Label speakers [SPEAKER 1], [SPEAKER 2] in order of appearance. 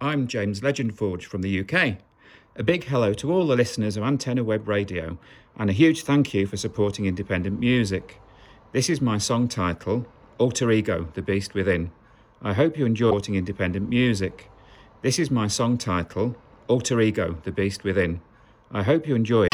[SPEAKER 1] I'm James Legendforge from the UK. A big hello to all the listeners of Antenna Web Radio, and a huge thank you for supporting independent music. This is my song title, Alter Ego, The Beast Within. I hope you enjoy supporting independent music. This is my song title, Alter Ego, The Beast Within. I hope you enjoy it.